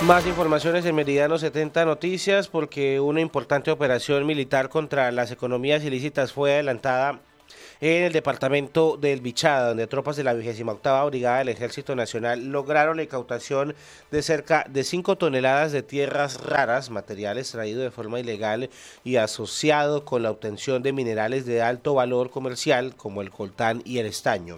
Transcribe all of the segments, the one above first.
Más informaciones en Meridiano 70 Noticias, porque una importante operación militar contra las economías ilícitas fue adelantada en el departamento del Bichada, donde tropas de la 28ª Brigada del Ejército Nacional lograron la incautación de cerca de 5 toneladas de tierras raras, material extraído de forma ilegal y asociado con la obtención de minerales de alto valor comercial como el coltán y el estaño.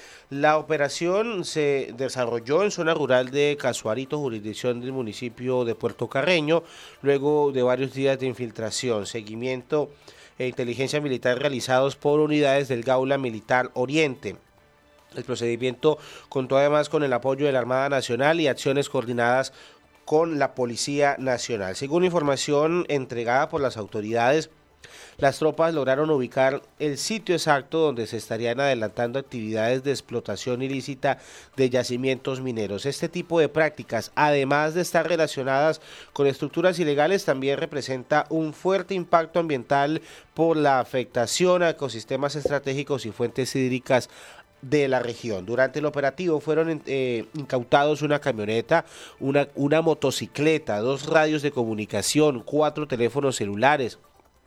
La operación se desarrolló en zona rural de Casuarito, jurisdicción del municipio de Puerto Carreño, luego de varios días de infiltración, seguimiento e inteligencia militar realizados por unidades del Gaula Militar Oriente. El procedimiento contó además con el apoyo de la Armada Nacional y acciones coordinadas con la Policía Nacional. Según información entregada por las autoridades, las tropas lograron ubicar el sitio exacto donde se estarían adelantando actividades de explotación ilícita de yacimientos mineros. Este tipo de prácticas, además de estar relacionadas con estructuras ilegales, también representa un fuerte impacto ambiental por la afectación a ecosistemas estratégicos y fuentes hídricas de la región. Durante el operativo fueron incautados una camioneta, una motocicleta, 2 radios de comunicación, 4 teléfonos celulares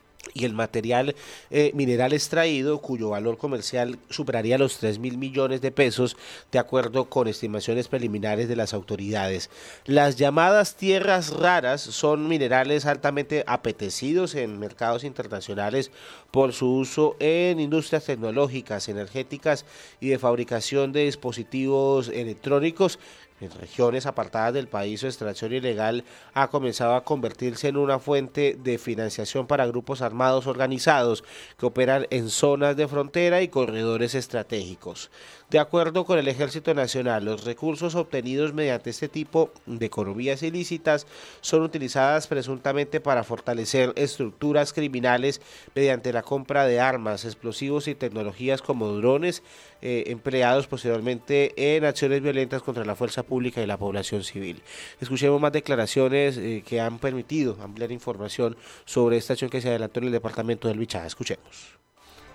y el material mineral extraído, cuyo valor comercial superaría los 3.000 millones de pesos, de acuerdo con estimaciones preliminares de las autoridades. Las llamadas tierras raras son minerales altamente apetecidos en mercados internacionales por su uso en industrias tecnológicas, energéticas y de fabricación de dispositivos electrónicos. En regiones apartadas del país, su extracción ilegal ha comenzado a convertirse en una fuente de financiación para grupos armados organizados que operan en zonas de frontera y corredores estratégicos. De acuerdo con el Ejército Nacional, los recursos obtenidos mediante este tipo de economías ilícitas son utilizadas presuntamente para fortalecer estructuras criminales mediante la compra de armas, explosivos y tecnologías como drones, empleados posteriormente en acciones violentas contra la fuerza pública y la población civil. Escuchemos más declaraciones que han permitido ampliar información sobre esta acción que se adelantó en el departamento del Bichada. Escuchemos.